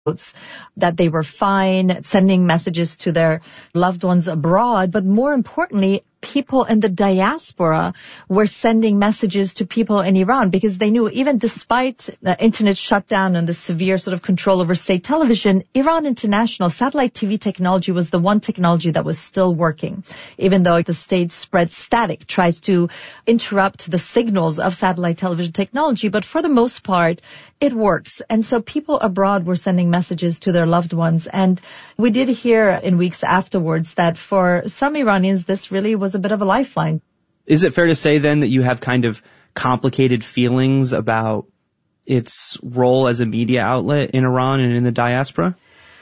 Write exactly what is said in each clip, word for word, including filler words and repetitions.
that they were fine, sending messages to their loved ones abroad. But more importantly, people in the diaspora were sending messages to people in Iran because they knew even despite the internet shutdown and the severe sort of control over state television, Iran International satellite T V technology was the one technology that was still working, even though the state spread static, tries to interrupt the signals of satellite television technology. But for the most part, it works. And so people abroad were sending messages to their loved ones. And we did hear in weeks afterwards that for some Iranians, this really was a bit of a lifeline. Is it fair to say then that you have kind of complicated feelings about its role as a media outlet in Iran and in the diaspora?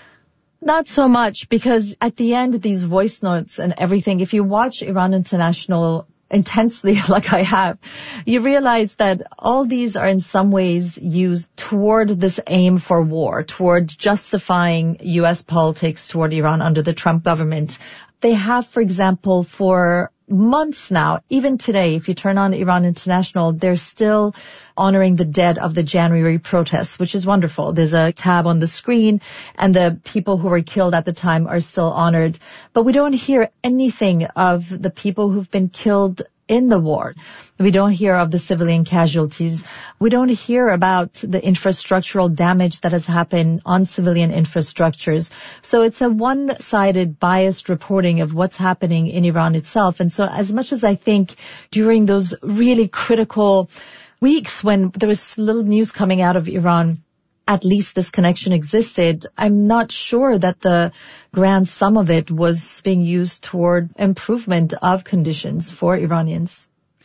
Not so much, because at the end, these voice notes and everything, if you watch Iran International intensely like I have, you realize that all these are in some ways used toward this aim for war, toward justifying U S politics toward Iran under the Trump government. They have, for example, for months now, even today, if you turn on Iran International, they're still honoring the dead of the January protests, which is wonderful. There's a tab on the screen and the people who were killed at the time are still honored. But we don't hear anything of the people who've been killed in the war. We don't hear of the civilian casualties. We don't hear about the infrastructural damage that has happened on civilian infrastructures. So it's a one-sided, biased reporting of what's happening in Iran itself. And so as much as I think during those really critical weeks when there was little news coming out of Iran, at least this connection existed, I'm not sure that the grand sum of it was being used toward improvement of conditions for Iranians.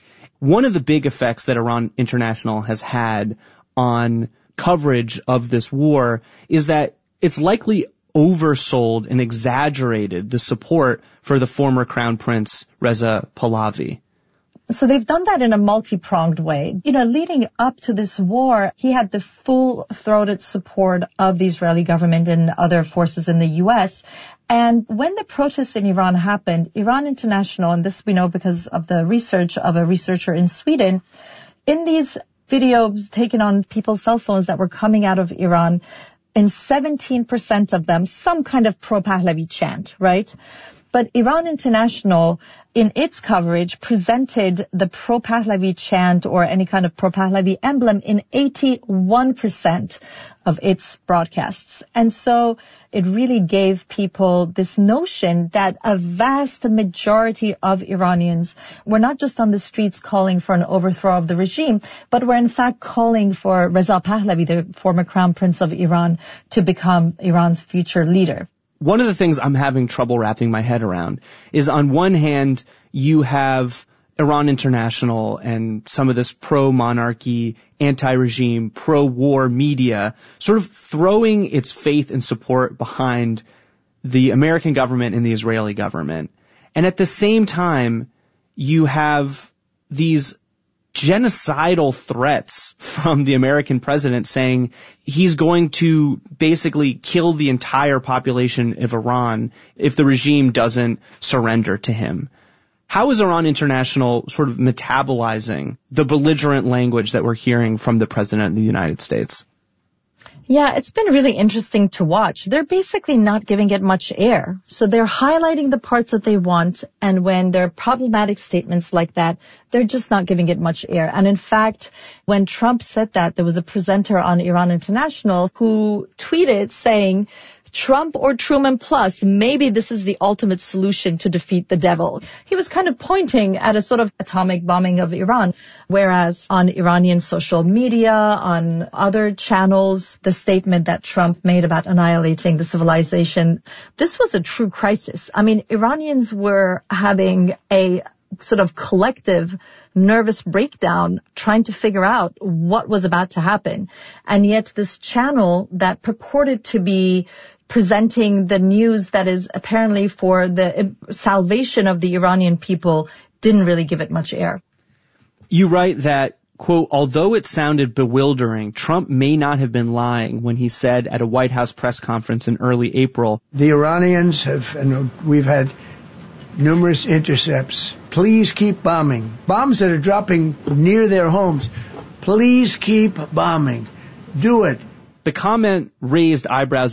One of the big effects that Iran International has had on coverage of this war is that it's likely oversold and exaggerated the support for the former Crown Prince Reza Pahlavi. So they've done that in a multi-pronged way. You know, leading up to this war, he had the full-throated support of the Israeli government and other forces in the U S. And when the protests in Iran happened, Iran International, and this we know because of the research of a researcher in Sweden, in these videos taken on people's cell phones that were coming out of Iran, in seventeen percent of them, some kind of pro-Pahlavi chant, right? But Iran International, in its coverage, presented the pro-Pahlavi chant or any kind of pro-Pahlavi emblem in eighty-one percent of its broadcasts. And so it really gave people this notion that a vast majority of Iranians were not just on the streets calling for an overthrow of the regime, but were in fact calling for Reza Pahlavi, the former Crown Prince of Iran, to become Iran's future leader. One of the things I'm having trouble wrapping my head around is, on one hand, you have Iran International and some of this pro-monarchy, anti-regime, pro-war media sort of throwing its faith and support behind the American government and the Israeli government. And at the same time, you have these genocidal threats from the American president saying he's going to basically kill the entire population of Iran if the regime doesn't surrender to him. How is Iran International sort of metabolizing the belligerent language that we're hearing from the president of the United States? Yeah, it's been really interesting to watch. They're basically not giving it much air. So they're highlighting the parts that they want, and when there are problematic statements like that, they're just not giving it much air. And in fact, when Trump said that, there was a presenter on Iran International who tweeted saying, Trump or Truman plus, maybe this is the ultimate solution to defeat the devil. He was kind of pointing at a sort of atomic bombing of Iran, whereas on Iranian social media, on other channels, the statement that Trump made about annihilating the civilization, this was a true crisis. I mean, Iranians were having a sort of collective nervous breakdown trying to figure out what was about to happen. And yet this channel that purported to be presenting the news that is apparently for the salvation of the Iranian people didn't really give it much air. You write that, quote, although it sounded bewildering, Trump may not have been lying when he said at a White House press conference in early April, the Iranians have, and we've had numerous intercepts. Please keep bombing. Bombs that are dropping near their homes. Please keep bombing. Do it. The comment raised eyebrows